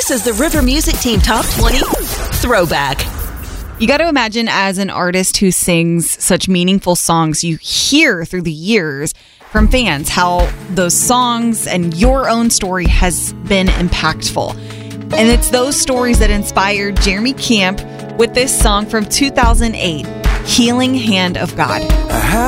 This is the River Music Team Top 20 Throwback. You got to imagine, as an artist who sings such meaningful songs, you hear through the years from fans how those songs and your own story has been impactful. And it's those stories that inspired Jeremy Camp with this song from 2008, Healing Hand of God.